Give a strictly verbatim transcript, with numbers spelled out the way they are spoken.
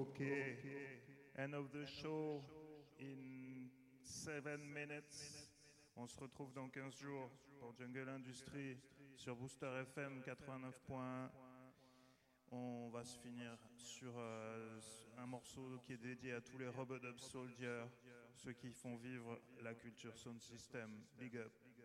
Okay. End of the show in seven minutes. On se retrouve dans quinze jours pour Jungle Industry sur Booster F M quatre-vingt-neuf point un. On va se finir sur euh, un morceau qui est dédié à tous les Rub-a-Dub Soldiers, ceux qui font vivre la culture Sound System. Big up.